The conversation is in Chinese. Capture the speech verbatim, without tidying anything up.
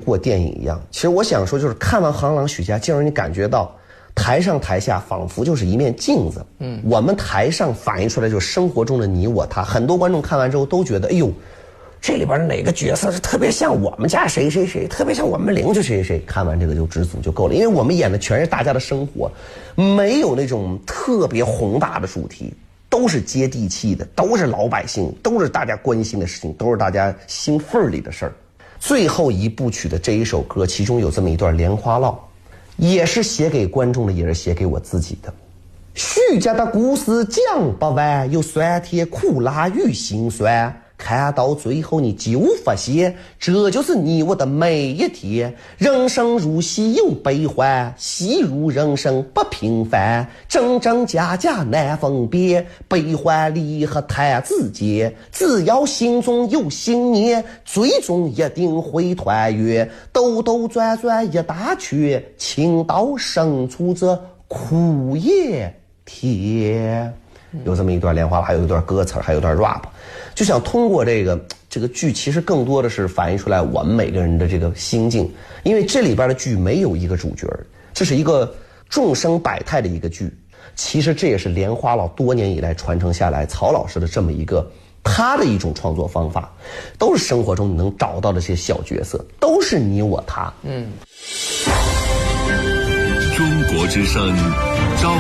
过电影一样。其实我想说，就是看完行郎许家，竟让你感觉到台上台下仿佛就是一面镜子。嗯，我们台上反映出来就是生活中的你我他。很多观众看完之后都觉得，哎呦，这里边哪个角色是特别像我们家谁谁谁，特别像我们邻居谁谁谁。看完这个就知足就够了，因为我们演的全是大家的生活，没有那种特别宏大的主题。都是接地气的，都是老百姓，都是大家关心的事情，都是大家心缝里的事儿。最后一部曲的这一首歌，其中有这么一段莲花落，也是写给观众的，也是写给我自己的。许家的故事讲不完，有酸甜苦辣与辛酸，看到最后你就发现，这就是你我的每一天。人生如戏有悲欢，戏如人生不平凡，真真假假难分辨，悲欢离合太之间。只要心中有信念，最终一定会团圆。兜兜转转一大圈，情到深处这苦也甜。有这么一段莲花，还有一段歌词，还有一段 rap， 就想通过这个这个剧，其实更多的是反映出来我们每个人的这个心境。因为这里边的剧没有一个主角，这是一个众生百态的一个剧。其实这也是莲花老多年以来传承下来曹老师的这么一个他的一种创作方法，都是生活中你能找到的这些小角色，都是你我他。嗯， 中国之声。